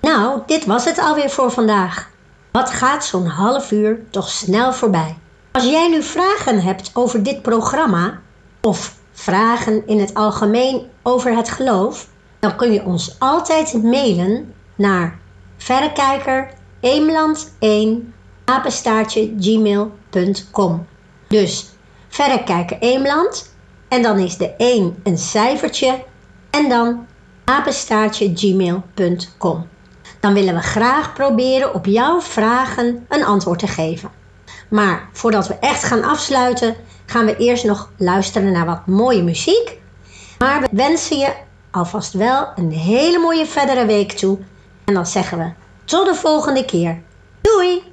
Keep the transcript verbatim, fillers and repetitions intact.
Nou, dit was het alweer voor vandaag. Wat gaat zo'n half uur toch snel voorbij. Als jij nu vragen hebt over dit programma, of vragen in het algemeen over het geloof, dan kun je ons altijd mailen naar verrekijker eemland één apenstaartje gmail punt com. Dus verrekijker Eemland en dan is de één een cijfertje en dan apenstaartje gmail punt com. Dan willen we graag proberen op jouw vragen een antwoord te geven. Maar voordat we echt gaan afsluiten, gaan we eerst nog luisteren naar wat mooie muziek. Maar we wensen je alvast wel een hele mooie verdere week toe. En dan zeggen we tot de volgende keer. Doei!